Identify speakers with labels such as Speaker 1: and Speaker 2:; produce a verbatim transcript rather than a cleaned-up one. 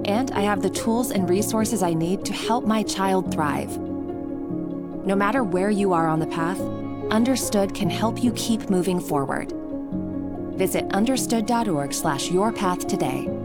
Speaker 1: And I have the tools and resources I need to help my child thrive. No matter where you are on the path, Understood can help you keep moving forward. Visit understood dot org slash your path today.